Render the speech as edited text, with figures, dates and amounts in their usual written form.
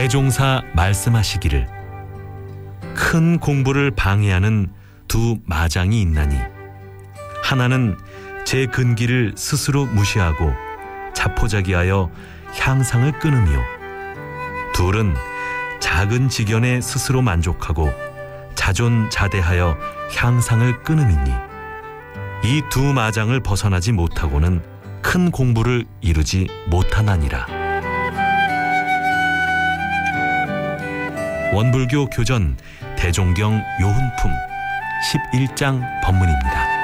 대종사 말씀하시기를 큰 공부를 방해하는 두 마장이 있나니 하나는 제 근기를 스스로 무시하고 자포자기하여 향상을 끊으며 둘은 작은 지견에 스스로 만족하고 자존자대하여 향상을 끊음이니 이 두 마장을 벗어나지 못하고는 큰 공부를 이루지 못하나니라. 원불교 교전 대종경 요훈품 11장 법문입니다.